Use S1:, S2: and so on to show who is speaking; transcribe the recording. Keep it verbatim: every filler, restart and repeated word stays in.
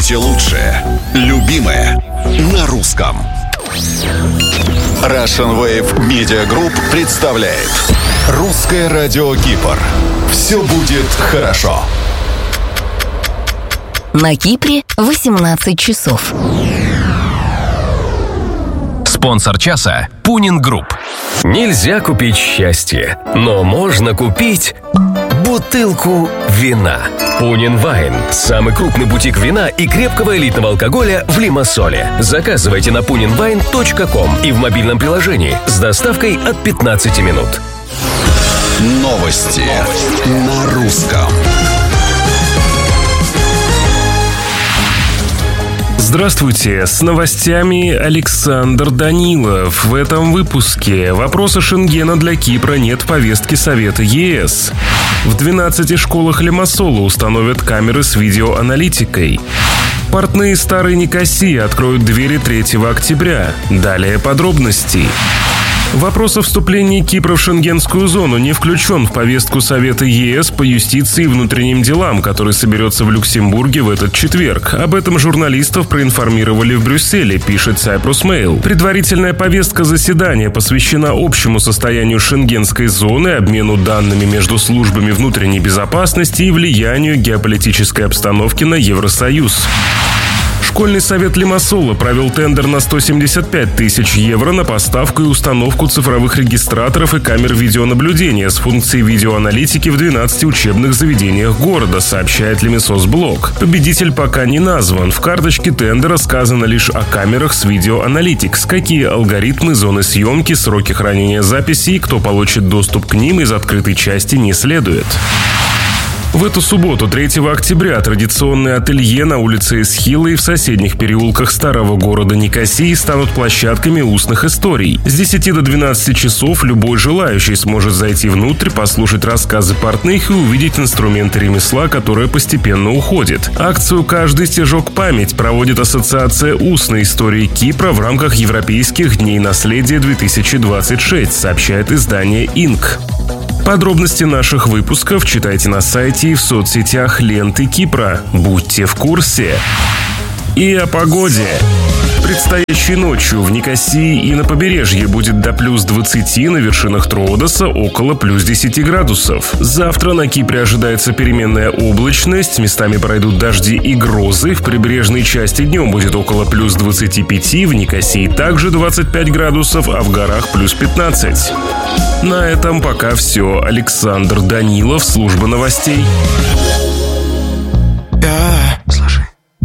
S1: Слушайте лучшее, любимое на русском. Russian Wave Media Group представляет Русское радио Кипр. Все будет хорошо.
S2: На Кипре восемнадцать часов.
S3: Спонсор часа – Пунин Групп.
S4: Нельзя купить счастье, но можно купить бутылку вина. Пунин Вайн – самый крупный бутик вина и крепкого элитного алкоголя в Лимассоле. Заказывайте на пунин вайн точка ком и в мобильном приложении с доставкой от пятнадцати минут.
S1: Новости на русском.
S5: Здравствуйте, с новостями Александр Данилов. В этом выпуске: вопроса Шенгена для Кипра нет в повестке Совета ЕС. В двенадцати школах Лимассола установят камеры с видеоаналитикой. Портные Старой Никосии откроют двери третьего октября. Далее подробности. Вопрос о вступлении Кипра в шенгенскую зону не включен в повестку Совета ЕС по юстиции и внутренним делам, который соберется в Люксембурге в этот четверг. Об этом журналистов проинформировали в Брюсселе, пишет Cyprus Mail. Предварительная повестка заседания посвящена общему состоянию шенгенской зоны, обмену данными между службами внутренней безопасности и влиянию геополитической обстановки на Евросоюз. Школьный совет Лимассола провел тендер на сто семьдесят пять тысяч евро на поставку и установку цифровых регистраторов и камер видеонаблюдения с функцией видеоаналитики в двенадцати учебных заведениях города, сообщает Лимиссос-блог. Победитель пока не назван. В карточке тендера сказано лишь о камерах с видеоаналитикс, какие алгоритмы, зоны съемки, сроки хранения записей, кто получит доступ к ним из открытой части, не следует. В эту субботу, третьего октября, традиционные ателье на улице Эсхила и в соседних переулках старого города Никосии станут площадками устных историй. С десяти до двенадцати часов любой желающий сможет зайти внутрь, послушать рассказы портных и увидеть инструменты ремесла, которые постепенно уходят. Акцию «Каждый стежок память» проводит Ассоциация устной истории Кипра в рамках Европейских дней наследия-две тысячи двадцать шесть, сообщает издание «Инк». Подробности наших выпусков читайте на сайте и в соцсетях ленты Кипра. Будьте в курсе. И о погоде. Предстоящей ночью в Никосии и на побережье будет до плюс двадцати, на вершинах Троодоса около плюс десяти градусов. Завтра на Кипре ожидается переменная облачность, местами пройдут дожди и грозы. В прибрежной части днем будет около плюс двадцати пяти, в Никосии также двадцать пять градусов, а в горах плюс пятнадцать. На этом пока все. Александр Данилов, служба новостей.